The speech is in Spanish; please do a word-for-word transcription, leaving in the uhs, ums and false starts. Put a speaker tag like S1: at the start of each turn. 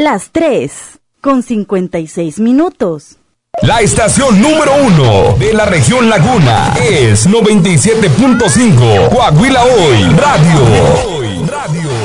S1: Las tres, con cincuenta y seis minutos.
S2: La estación número uno de la región Laguna es noventa y siete punto cinco Coahuila Hoy Radio. Radio.